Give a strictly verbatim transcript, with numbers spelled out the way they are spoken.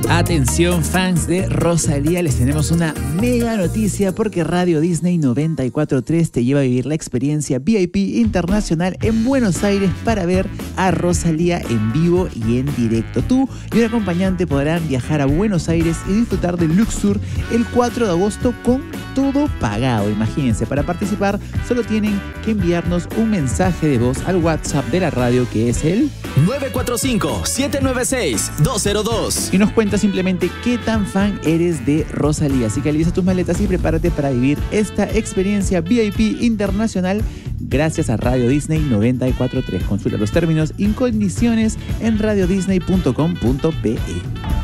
Atención fans de Rosalía, les tenemos una mega noticia porque Radio Disney noventa y cuatro punto tres te lleva a vivir la experiencia V I P internacional en Buenos Aires para ver a Rosalía en vivo y en directo. Tú y un acompañante podrán viajar a Buenos Aires y disfrutar del Luxor el cuatro de agosto con todo pagado. Imagínense, para participar solo tienen que enviarnos un mensaje de voz al WhatsApp de la radio, que es el nueve cuatro cinco, siete nueve seis, dos cero dos, y nos cuenta simplemente qué tan fan eres de Rosalía. Así que alista tus maletas y prepárate para vivir esta experiencia V I P internacional gracias a Radio Disney noventa y cuatro punto tres. Consulta los términos y condiciones en radio disney punto com punto pe.